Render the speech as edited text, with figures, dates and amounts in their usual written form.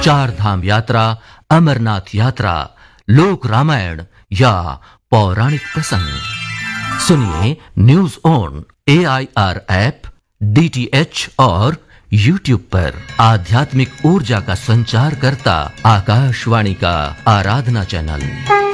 चार धाम यात्रा, अमरनाथ यात्रा, लोक रामायण या पौराणिक प्रसंग। सुनिए news on AIR app, DTH और YouTube पर। आध्यात्मिक ऊर्जा का संचार करता आकाशवाणी का आराधना चैनल।